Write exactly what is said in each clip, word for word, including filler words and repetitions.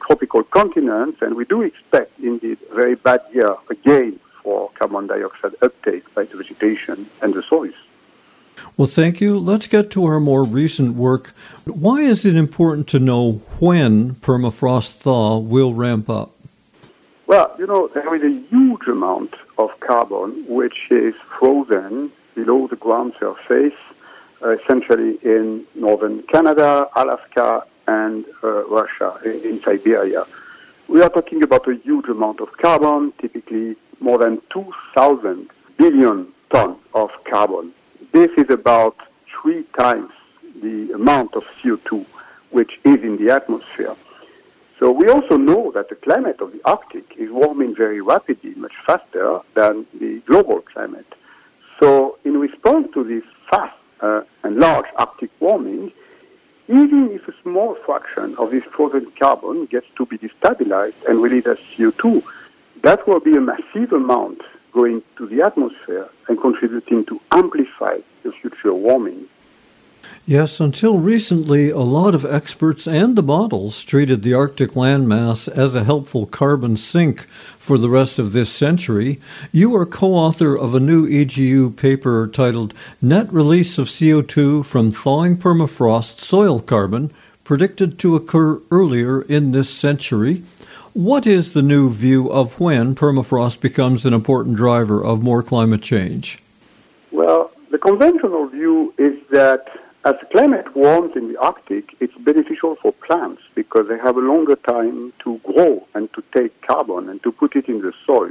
tropical continents, and we do expect, indeed, a very bad year again for carbon dioxide uptake by the vegetation and the soils. Well, thank you. Let's get to our more recent work. Why is it important to know when permafrost thaw will ramp up? Well, you know, there is a huge amount of carbon which is frozen below the ground surface, uh, essentially in northern Canada, Alaska, and uh, Russia, in, in Siberia. We are talking about a huge amount of carbon, typically more than two thousand billion tons of carbon. This is about three times the amount of C O two which is in the atmosphere. So we also know that the climate of the Arctic is warming very rapidly, much faster than the global climate. So in response to this fast uh, and large Arctic warming, even if a small fraction of this frozen carbon gets to be destabilized and released as C O two, that will be a massive amount going to the atmosphere and contributing to amplify the future warming. Yes, until recently, a lot of experts and the models treated the Arctic landmass as a helpful carbon sink for the rest of this century. You are co-author of a new E G U paper titled Net Release of C O two from Thawing Permafrost Soil Carbon, Predicted to Occur Earlier in This Century. What is the new view of when permafrost becomes an important driver of more climate change? Well, the conventional view is that as the climate warms in the Arctic, it's beneficial for plants because they have a longer time to grow and to take carbon and to put it in the soil.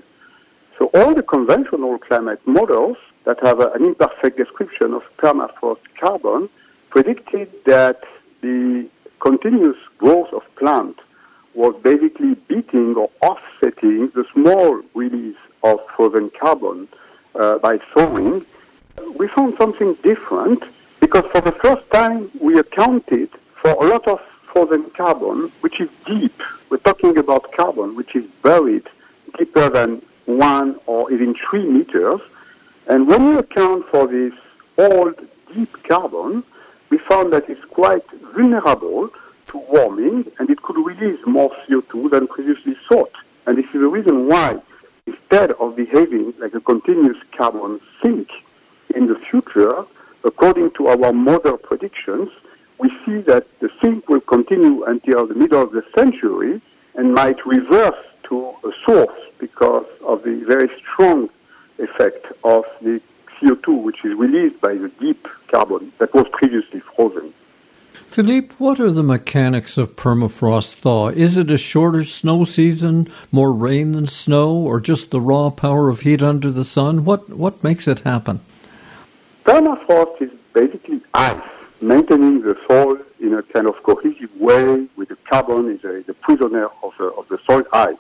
So all the conventional climate models that have a, an imperfect description of permafrost carbon predicted that the continuous growth of plants was basically beating or offsetting the small release of frozen carbon uh, by thawing. We found something different because for the first time we accounted for a lot of frozen carbon which is deep. We're talking about carbon which is buried deeper than one or even three meters. And when we account for this old deep carbon, we found that it's quite vulnerable to warming, and it could release more C O two than previously thought. And this is the reason why, instead of behaving like a continuous carbon sink in the future, according to our model predictions, we see that the sink will continue until the middle of the century and might reverse to a source because of the very strong effect of the C O two, which is released by the deep carbon that was previously frozen. Philippe, what are the mechanics of permafrost thaw? Is it a shorter snow season, more rain than snow, or just the raw power of heat under the sun? What what makes it happen? Permafrost is basically ice, maintaining the soil in a kind of cohesive way with the carbon is a, the prisoner of the, of the soil ice.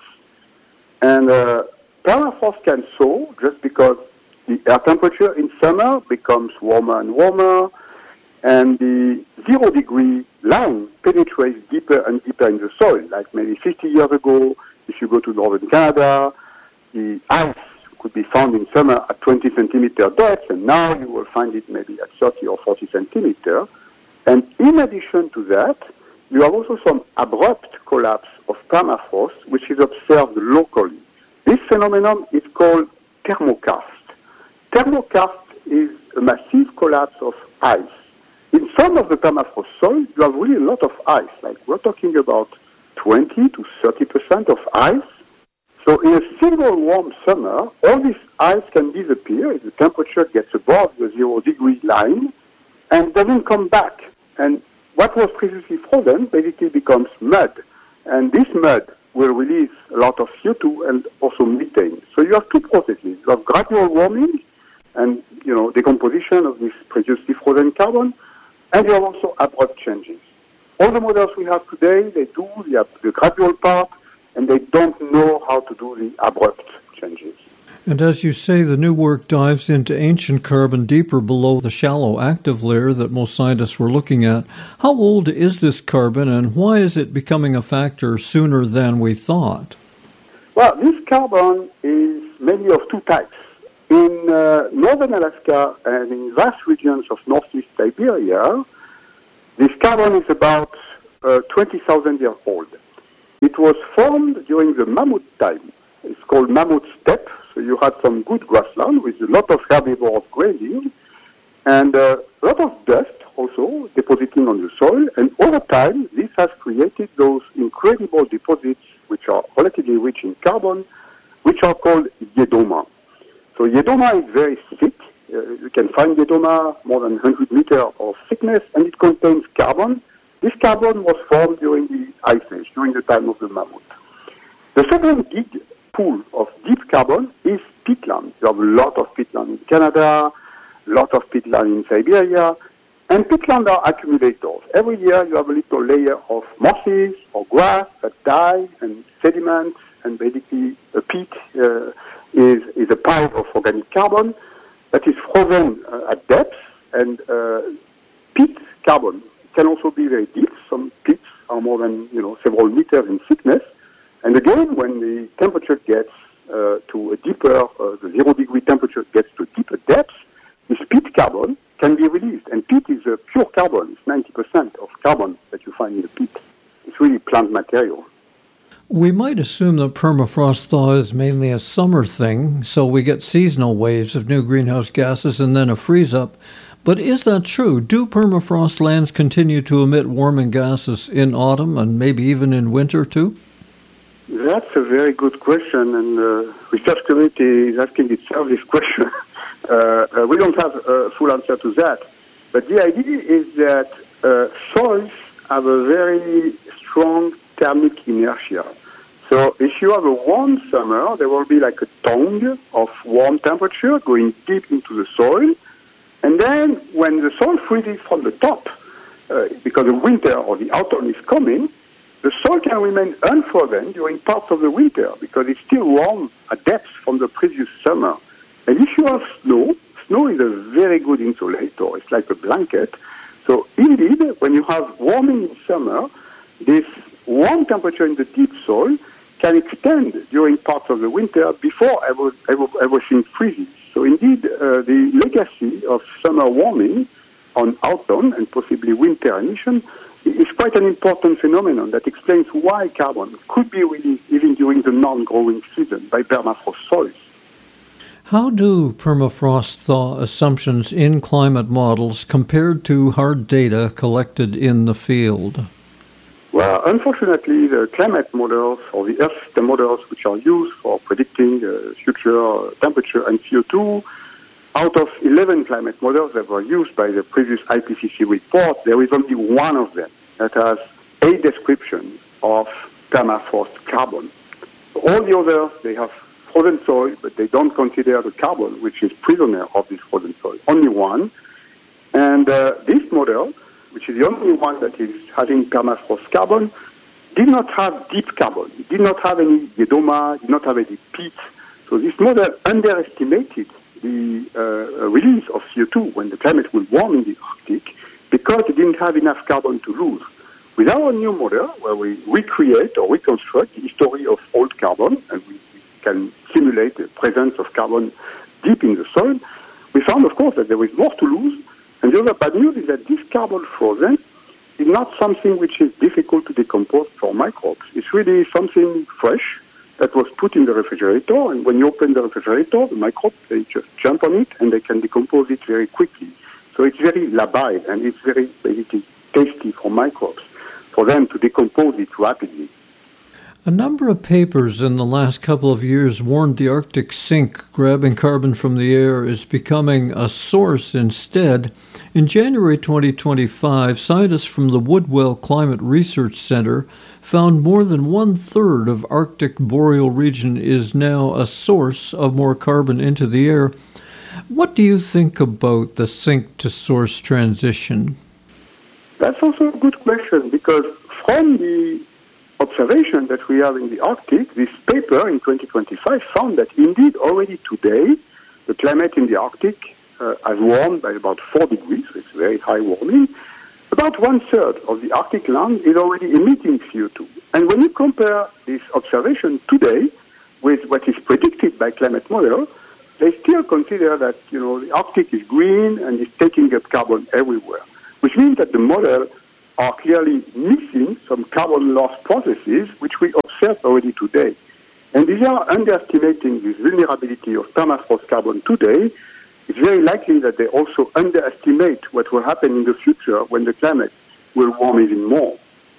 And uh, permafrost can thaw just because the air temperature in summer becomes warmer and warmer, and the zero degree line penetrates deeper and deeper in the soil. Like maybe fifty years ago, if you go to northern Canada, the ice could be found in summer at twenty centimeter depth, and now you will find it maybe at thirty or forty centimeter. And in addition to that, you have also some abrupt collapse of permafrost, which is observed locally. This phenomenon is called thermokarst. Thermokarst is a massive collapse of ice. In some of the permafrost soil, you have really a lot of ice. Like we're talking about twenty to thirty percent of ice. So in a single warm summer, all this ice can disappear if the temperature gets above the zero degree line and doesn't come back. And what was previously frozen basically becomes mud. And this mud will release a lot of C O two and also methane. So you have two processes. You have gradual warming and, you know, decomposition of this previously frozen carbon, and you have also abrupt changes. All the models we have today, they do the, the gradual part, and they don't know how to do the abrupt changes. And as you say, the new work dives into ancient carbon deeper below the shallow active layer that most scientists were looking at. How old is this carbon, and why is it becoming a factor sooner than we thought? Well, this carbon is mainly of two types. In uh, northern Alaska and in vast regions of northeast Siberia, this carbon is about uh, twenty thousand years old. It was formed during the mammoth time. It's called mammoth steppe. So you had some good grassland with a lot of herbivores grazing and uh, a lot of dust also depositing on the soil. And over time, this has created those incredible deposits which are relatively rich in carbon, which are called Yedoma. So Yedoma is very thick. Uh, you can find Yedoma more than one hundred meters of thickness, and it contains carbon. This carbon was formed during the Ice Age, during the time of the mammoth. The second big pool of deep carbon is peatland. You have a lot of peatland in Canada, a lot of peatland in Siberia, and peatland are accumulators. Every year you have a little layer of mosses or grass that die and sediment, and basically a peat uh, is, is a pile of organic carbon that is frozen uh, at depth, and uh, peat carbon can also be very deep. Some pits are more than you know several meters in thickness. And again, when the temperature gets uh, to a deeper, uh, the zero degree temperature gets to deeper depths, this peat carbon can be released. And peat is a pure carbon. It's ninety percent of carbon that you find in the peat. It's really plant material. We might assume that permafrost thaw is mainly a summer thing, so we get seasonal waves of new greenhouse gases and then a freeze-up. But is that true? Do permafrost lands continue to emit warming gases in autumn and maybe even in winter too? That's a very good question, and the uh, research community is asking itself this question. uh, uh, we don't have a full answer to that. But the idea is that uh, soils have a very strong thermic inertia. So if you have a warm summer, there will be like a tongue of warm temperature going deep into the soil. And then when the soil freezes from the top, uh, because the winter or the autumn is coming, the soil can remain unfrozen during parts of the winter because it's still warm at depth from the previous summer. And if you have snow, snow is a very good insulator. It's like a blanket. So indeed, when you have warming in summer, this warm temperature in the deep soil can extend during parts of the winter before ever, ever, everything freezes. So indeed, uh, the legacy of summer warming on autumn and possibly winter emission is quite an important phenomenon that explains why carbon could be released even during the non-growing season by permafrost soils. How do permafrost thaw assumptions in climate models compared to hard data collected in the field? Well, unfortunately, the climate models or the Earth system models which are used for predicting uh, future temperature and C O two, out of eleven climate models that were used by the previous I P C C report, there is only one of them that has a description of permafrost carbon. All the others, they have frozen soil, but they don't consider the carbon, which is prisoner of this frozen soil. Only one. And uh, this model, which is the only one that is having permafrost carbon, did not have deep carbon. It did not have any Yedoma, did not have any peat. So this model underestimated the uh, release of C O two when the climate will warm in the Arctic because it didn't have enough carbon to lose. With our new model, where we recreate or reconstruct the history of old carbon, and we can simulate the presence of carbon deep in the soil, we found, of course, that there is more to lose. And the other bad news is that this carbon frozen is not something which is difficult to decompose for microbes. It's really something fresh that was put in the refrigerator, and when you open the refrigerator, the microbes, they just jump on it and they can decompose it very quickly. So it's very labile and it's very basically tasty for microbes, for them to decompose it rapidly. A number of papers in the last couple of years warned the Arctic sink, grabbing carbon from the air, is becoming a source instead. In January twenty twenty-five, scientists from the Woodwell Climate Research Center found more than one-third of Arctic boreal region is now a source of more carbon into the air. What do you think about the sink-to-source transition? That's also a good question, because from the observation that we have in the Arctic, this paper in twenty twenty-five found that indeed already today the climate in the Arctic uh, has warmed by about four degrees, so it's very high warming. About one-third of the Arctic land is already emitting C O two. And when you compare this observation today with what is predicted by climate models, they still consider that, you know, the Arctic is green and is taking up carbon everywhere, which means that the models are clearly missing some carbon loss processes which we felt already today. And if you are underestimating this vulnerability of permafrost carbon today, it's very likely that they also underestimate what will happen in the future when the climate will warm even more.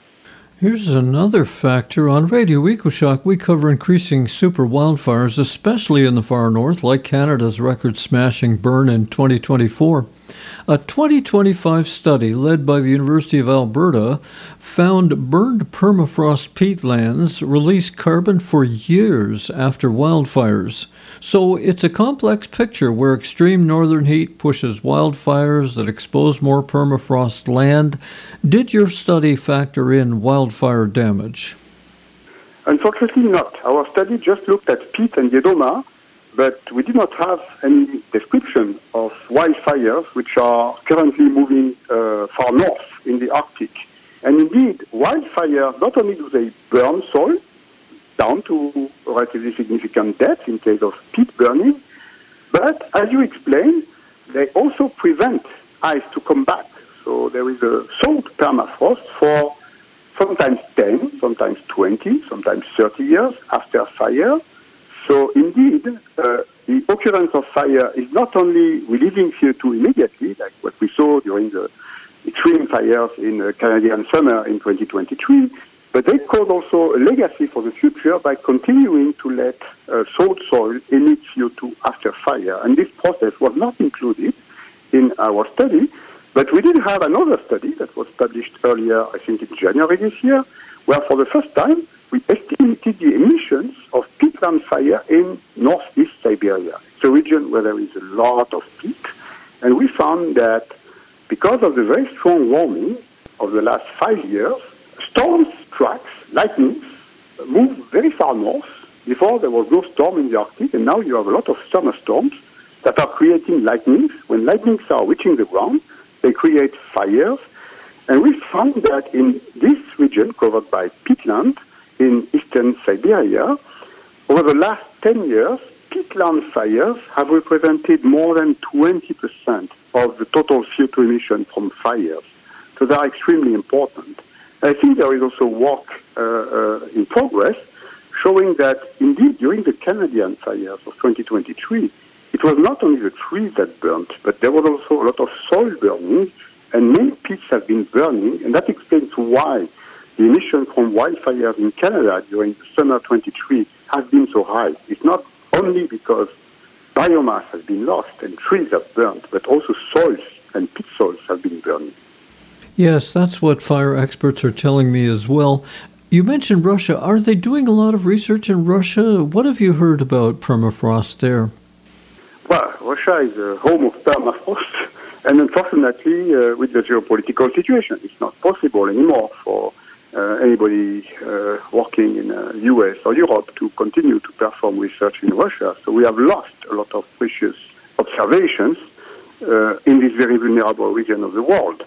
Here's another factor. On Radio EcoShock, we cover increasing super wildfires, especially in the far north, like Canada's record-smashing burn in twenty twenty-four. A twenty twenty-five study led by the University of Alberta found burned permafrost peatlands release carbon for years after wildfires. So it's a complex picture where extreme northern heat pushes wildfires that expose more permafrost land. Did your study factor in wildfire damage? Unfortunately not. Our study just looked at peat and Yedoma, but we did not have any description of wildfires which are currently moving uh, far north in the Arctic. And indeed, wildfires, not only do they burn soil down to a relatively significant depth in case of peat burning, but as you explained, they also prevent ice to come back. So there is a thawed permafrost for sometimes ten, sometimes twenty, sometimes thirty years after fire. So indeed, uh, the occurrence of fire is not only releasing C O two immediately, like what we saw during the extreme fires in the Canadian summer in twenty twenty-three, but they cause also a legacy for the future by continuing to let uh, thawed soil emit C O two after fire. And this process was not included in our study, but we did have another study that was published earlier, I think in January this year, where for the first time we estimated the emissions of peatland fire in northeast Siberia. It's a region where there is a lot of peat, and we found that because of the very strong warming of the last five years, storms, tracks, lightnings moved very far north. Before there was no storm in the Arctic, and now you have a lot of summer storms that are creating lightnings. When lightnings are reaching the ground, they create fires. And we found that in this region covered by peatland in eastern Siberia, over the last ten years, peatland fires have represented more than twenty percent of the total C O two emission from fires. So they are extremely important. I think there is also work uh, uh, in progress showing that indeed during the Canadian fires of twenty twenty-three, it was not only the trees that burnt, but there was also a lot of soil burning, and many peats have been burning, and that explains why the emission from wildfires in Canada during the summer twenty-three has been so high. It's not only because biomass has been lost and trees have burned, but also soils and peat soils have been burning. Yes, that's what fire experts are telling me as well. You mentioned Russia. Are they doing a lot of research in Russia? What have you heard about permafrost there? Well, Russia is a home of permafrost, and unfortunately, uh, with the geopolitical situation, it's not possible anymore for uh, anybody uh, working in the U S or Europe to continue to perform research in Russia. So we have lost a lot of precious observations uh, in this very vulnerable region of the world.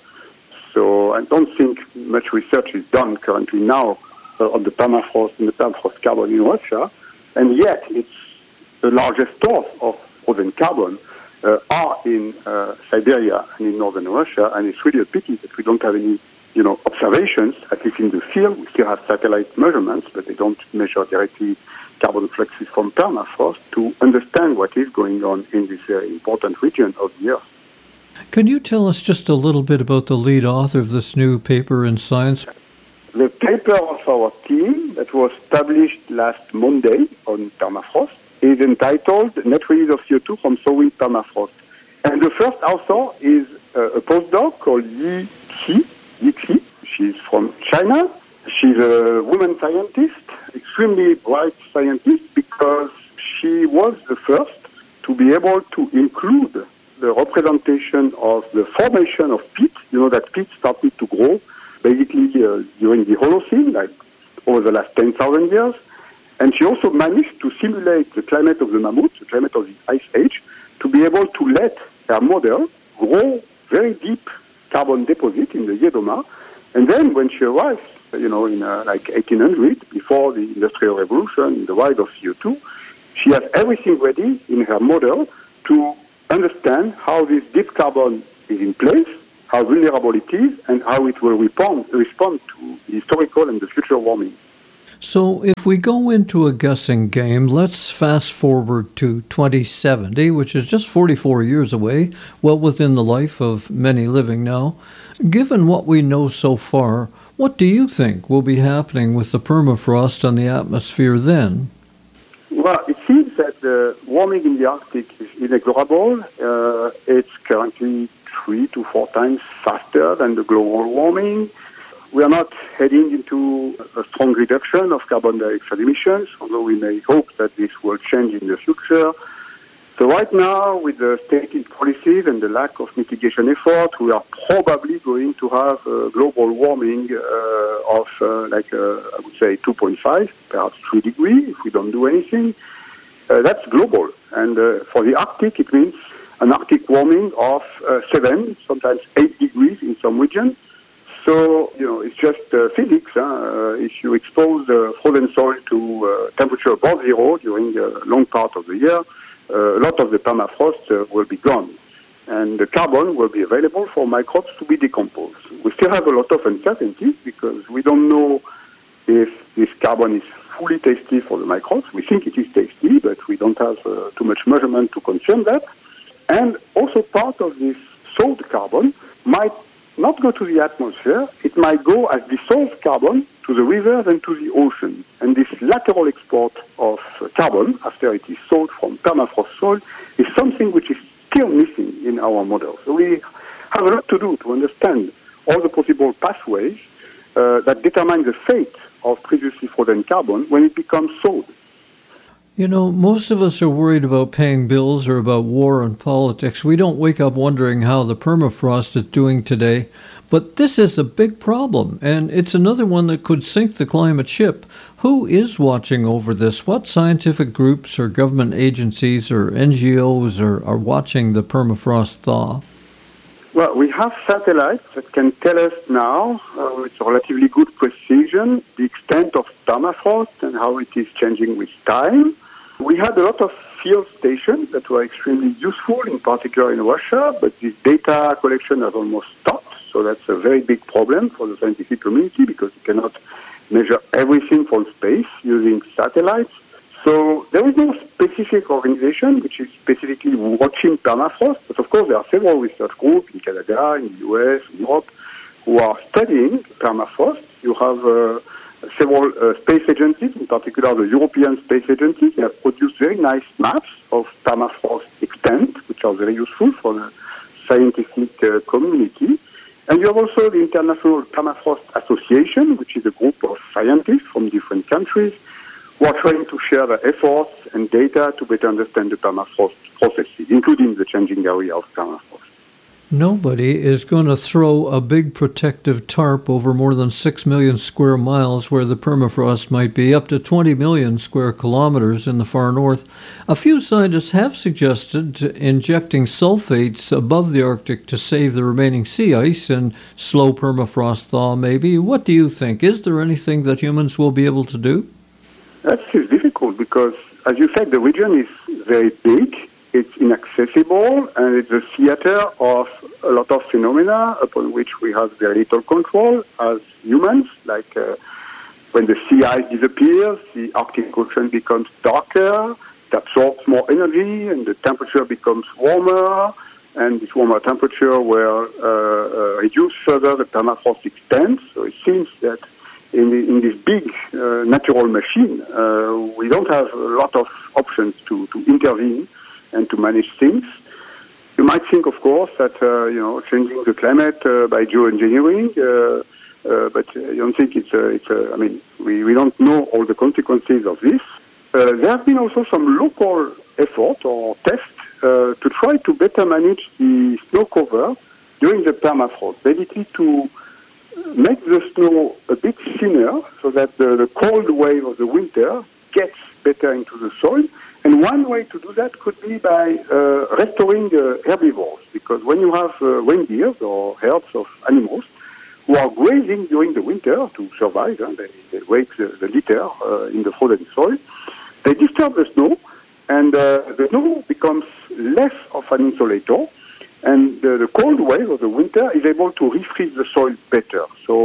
So I don't think much research is done currently now uh, on the permafrost and the permafrost carbon in Russia, and yet it's the largest source of frozen carbon uh, are in uh, Siberia and in northern Russia, and it's really a pity that we don't have any, you know, observations, at least in the field. We still have satellite measurements, but they don't measure directly carbon fluxes from permafrost to understand what is going on in this very important region of the Earth. Can you tell us just a little bit about the lead author of this new paper in Science? The paper of our team that was published last Monday on permafrost is entitled Net Release of C O two from Thawing Permafrost. And the first author is uh, a postdoc called Yi Qi. Yi Qi. She's from China. She's a woman scientist, extremely bright scientist, because she was the first to be able to include the representation of the formation of peat. You know that peat started to grow basically uh, during the Holocene, like over the last ten thousand years. And she also managed to simulate the climate of the mammoth, the climate of the Ice Age, to be able to let her model grow very deep carbon deposit in the Yedoma. And then when she arrives, you know, in uh, like eighteen hundred, before the Industrial Revolution, the rise of C O two, she has everything ready in her model to understand how this deep carbon is in place, how vulnerable it is, and how it will respond, respond to the historical and the future warming. So, if we go into a guessing game, let's fast forward to twenty seventy, which is just forty-four years away, well within the life of many living now. Given what we know so far, what do you think will be happening with the permafrost on the atmosphere then? Well, it seems that the warming in the Arctic is inexorable. Uh, it's currently three to four times faster than the global warming. We are not heading into a strong reduction of carbon dioxide emissions, although we may hope that this will change in the future. So right now, with the stated policies and the lack of mitigation effort, we are probably going to have a global warming uh, of, uh, like, uh, I would say, two point five, perhaps three degrees, if we don't do anything. Uh, that's global. And uh, for the Arctic, it means an Arctic warming of uh, seven, sometimes eight degrees in some regions. So, you know, it's just uh, physics. Huh? Uh, if you expose the frozen soil to uh, temperature above zero during a long part of the year, uh, a lot of the permafrost uh, will be gone. And the carbon will be available for microbes to be decomposed. We still have a lot of uncertainty because we don't know if this carbon is fully tasty for the microbes. We think it is tasty, but we don't have uh, too much measurement to confirm that. And also part of this sold carbon might not go to the atmosphere, it might go as dissolved carbon to the rivers and to the ocean. And this lateral export of carbon, after it is sold from permafrost soil, is something which is still missing in our model. So we have a lot to do to understand all the possible pathways uh, that determine the fate of previously frozen carbon when it becomes sold. You know, most of us are worried about paying bills or about war and politics. We don't wake up wondering how the permafrost is doing today. But this is a big problem, and it's another one that could sink the climate ship. Who is watching over this? What scientific groups or government agencies or N G Os are, are watching the permafrost thaw? Well, we have satellites that can tell us now, uh, with relatively good precision, the extent of permafrost and how it is changing with time. We had a lot of field stations that were extremely useful, in particular in Russia, but this data collection has almost stopped. So that's a very big problem for the scientific community because you cannot measure everything from space using satellites. So there is no specific organization which is specifically watching permafrost, but of course there are several research groups in Canada, in the U S, in Europe, who are studying permafrost. You have uh, several uh, space agencies, in particular the European Space Agency. They have produced very nice maps of permafrost extent, which are very useful for the scientific uh, community. And you have also the International Permafrost Association, which is a group of scientists from different countries who are trying to share their efforts and data to better understand the permafrost processes, including the changing area of permafrost. Nobody is going to throw a big protective tarp over more than six million square miles where the permafrost might be, up to twenty million square kilometers in the far north. A few scientists have suggested injecting sulfates above the Arctic to save the remaining sea ice and slow permafrost thaw, maybe. What do you think? Is there anything that humans will be able to do? That's difficult because, as you said, the region is very big. It's inaccessible, and it's a theater of a lot of phenomena upon which we have very little control as humans, like uh, when the sea ice disappears, the Arctic Ocean becomes darker, it absorbs more energy, and the temperature becomes warmer, and this warmer temperature will uh, uh, reduce further the permafrost extent. So it seems that in, the, in this big uh, natural machine, uh, we don't have a lot of options to, to intervene and to manage things. You might think, of course, that uh, you know changing the climate uh, by geoengineering, uh, uh, but uh, you don't think it's a, it's a, I mean, we, we don't know all the consequences of this. Uh, there have been also some local effort or tests uh, to try to better manage the snow cover during the permafrost, basically to make the snow a bit thinner so that the, the cold wave of the winter gets better into the soil. And one way to do that could be by uh, restoring uh, herbivores, because when you have uh, reindeers or herds of animals who are grazing during the winter to survive, uh, they, they wake the, the litter uh, in the frozen soil, they disturb the snow, and uh, the snow becomes less of an insulator, and the, the cold wave of the winter is able to refreeze the soil better. So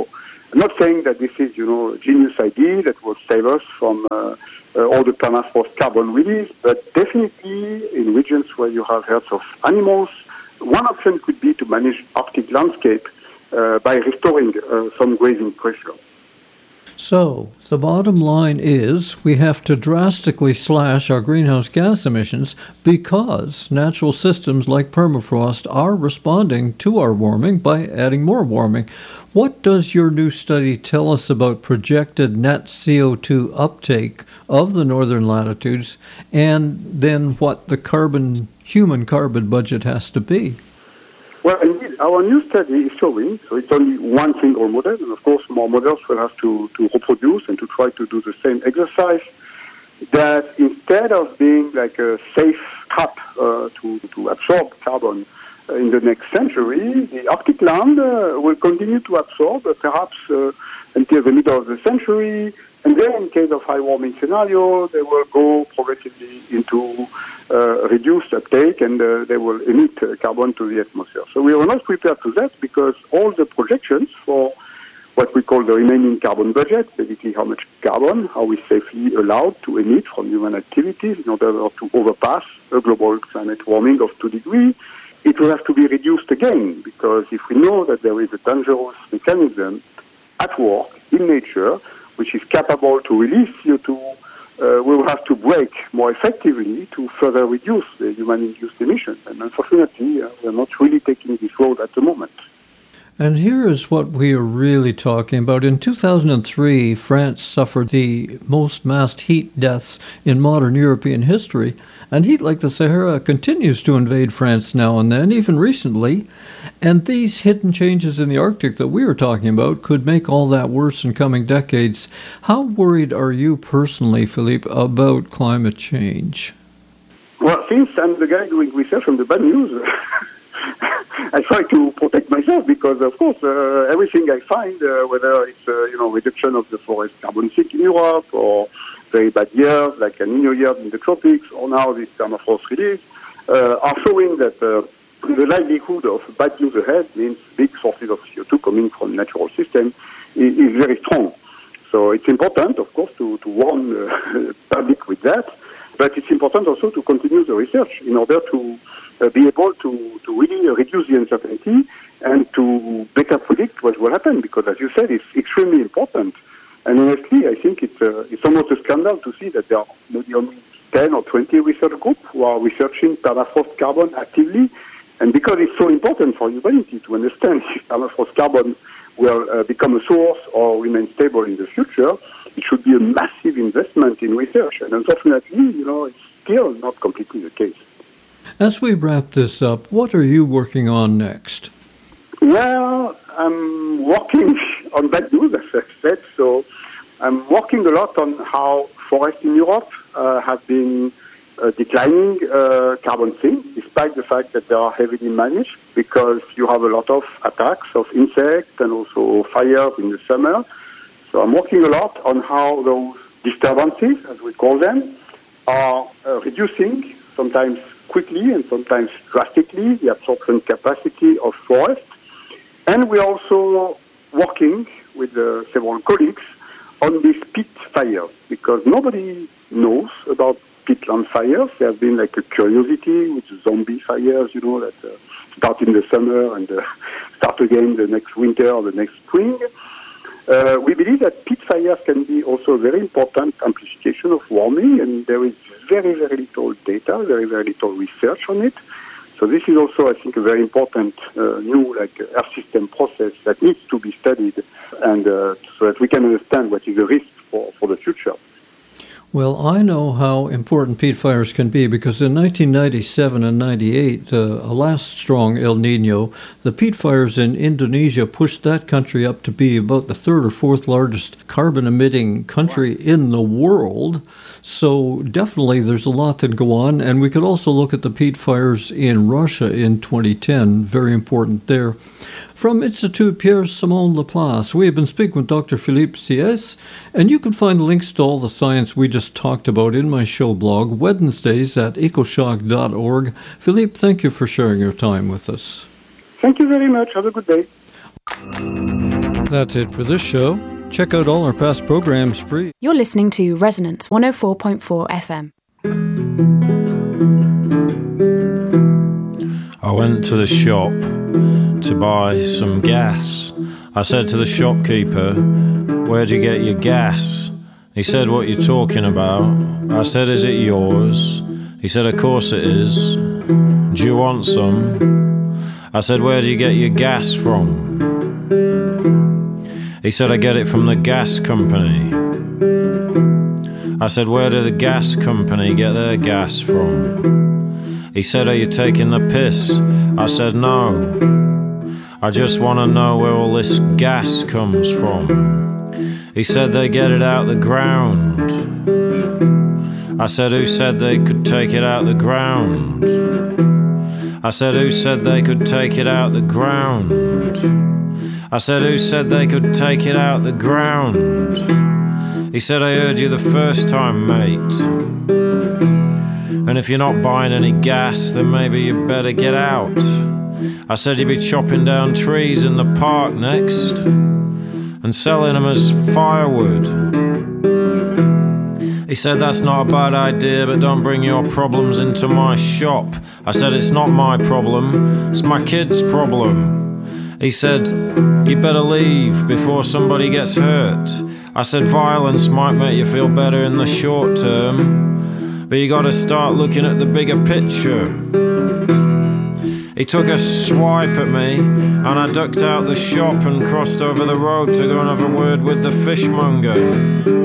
I'm not saying that this is, you know, a genius idea that will save us from uh, uh, all the permafrost carbon release, but definitely in regions where you have herds of animals, one option could be to manage Arctic landscape uh, by restoring uh, some grazing pressure. So, the bottom line is we have to drastically slash our greenhouse gas emissions because natural systems like permafrost are responding to our warming by adding more warming. What does your new study tell us about projected net C O two uptake of the northern latitudes, and then what the carbon, human carbon budget has to be? Well, indeed, our new study is showing, so it's only one single model, and of course more models will have to, to reproduce and to try to do the same exercise, that instead of being like a safe trap uh, to, to absorb carbon uh, in the next century, the Arctic land uh, will continue to absorb uh, perhaps uh, until the middle of the century, and then in case of high warming scenario, they will go progressively into uh, reduced uptake and uh, they will emit uh, carbon to the atmosphere. So we are not prepared to that because all the projections for what we call the remaining carbon budget, basically how much carbon are we safely allowed to emit from human activities in order to overpass a global climate warming of two degrees, it will have to be reduced again because if we know that there is a dangerous mechanism at work in nature which is capable to release C O two, uh, we will have to brake more effectively to further reduce the human-induced emissions. And unfortunately, uh, we are not really taking this road at the moment. And here is what we are really talking about. In two thousand three, France suffered the most mass heat deaths in modern European history, and heat like the Sahara continues to invade France now and then, even recently. And these hidden changes in the Arctic that we are talking about could make all that worse in coming decades. How worried are you personally, Philippe, about climate change? Well, since I'm the guy doing research on the bad news, I try to protect myself because, of course, uh, everything I find, uh, whether it's uh, you know reduction of the forest carbon sink in Europe or very bad years like El Niño years in the tropics, or now this permafrost release, uh, are showing that uh, the likelihood of bad news ahead means big sources of C O two coming from natural system is, is very strong. So it's important, of course, to, to warn the public with that, but it's important also to continue the research in order to Uh, be able to, to really uh, reduce the uncertainty and to better predict what will happen, because as you said, it's extremely important. And honestly, I think it's, uh, it's almost a scandal to see that there are maybe only ten or twenty research groups who are researching permafrost carbon actively. And because it's so important for humanity to understand if permafrost carbon will uh, become a source or remain stable in the future, it should be a massive investment in research. And unfortunately, you know, it's still not completely the case. As we wrap this up, what are you working on next? Well, I'm working on bad news, as I said. So I'm working a lot on how forests in Europe uh, have been uh, declining uh, carbon sink, despite the fact that they are heavily managed, because you have a lot of attacks of insects and also fires in the summer. So I'm working a lot on how those disturbances, as we call them, are uh, reducing, sometimes quickly and sometimes drastically, the absorption capacity of forests. And we're also working with uh, several colleagues on these peat fires, because nobody knows about peatland fires. They have been like a curiosity with zombie fires, you know, that uh, start in the summer and uh, start again the next winter or the next spring. Uh, we believe that peat fires can be also a very important amplification of warming, and there is very, very little data, very, very little research on it. So this is also, I think, a very important uh, new like Earth system process that needs to be studied, and uh, so that we can understand what is the risk for, for the future. Well, I know how important peat fires can be because in nineteen ninety-seven and ninety-eight, uh, a last strong El Niño, the peat fires in Indonesia pushed that country up to be about the third or fourth largest carbon-emitting country in the world. So definitely there's a lot that go on. And we could also look at the peat fires in Russia in twenty ten, very important there. From Institut Pierre-Simon Laplace, we have been speaking with Doctor Philippe Sieyès, and you can find links to all the science we just talked about in my show blog, Wednesdays at ecoshock dot org. Philippe, thank you for sharing your time with us. Thank you very much. Have a good day. That's it for this show. Check out all our past programs free. You're listening to Resonance one oh four point four F M. I went to the shop to buy some gas. I said to the shopkeeper, "Where'd you get your gas?" He said, "What you talking about?" I said, "Is it yours?" He said, "Of course it is. Do you want some?" I said, "Where do you get your gas from?" He said, "I get it from the gas company." I said, "Where do the gas company get their gas from?" He said, "Are you taking the piss?" I said, "No. I just want to know where all this gas comes from." He said, "They get it out the ground." I said, "Who said they could take it out the ground?" I said, "Who said they could take it out the ground?" I said, "Who said they could take it out the ground?" He said, "I heard you the first time, mate. And if you're not buying any gas, then maybe you better get out." I said, "You'd be chopping down trees in the park next and selling them as firewood." He said, "That's not a bad idea, but don't bring your problems into my shop." I said, "It's not my problem, it's my kid's problem." He said, "You better leave before somebody gets hurt." I said, "Violence might make you feel better in the short term, but you gotta start looking at the bigger picture." He took a swipe at me, and I ducked out the shop and crossed over the road to go and have a word with the fishmonger.